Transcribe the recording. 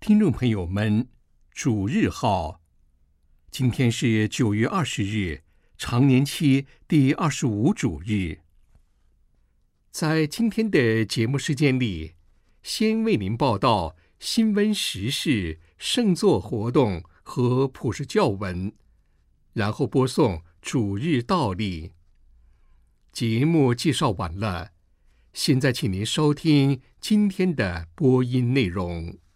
听众朋友们，主日好！今天是9月20日，常年期第25主日。在今天的节目时间里，先为您报道新闻时事、圣作活动和普世教文，然后播送主日道理。节目介绍完了，现在请您收听今天的播音内容。